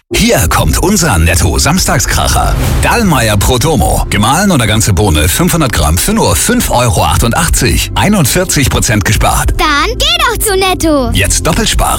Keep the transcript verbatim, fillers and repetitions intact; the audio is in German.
Hier kommt unser Netto-Samstagskracher. Dallmayr Protomo. Gemahlen oder ganze Bohne fünfhundert Gramm für nur fünf Euro achtundachtzig. einundvierzig Prozent gespart. Dann geh doch zu Netto. Jetzt doppelt sparen.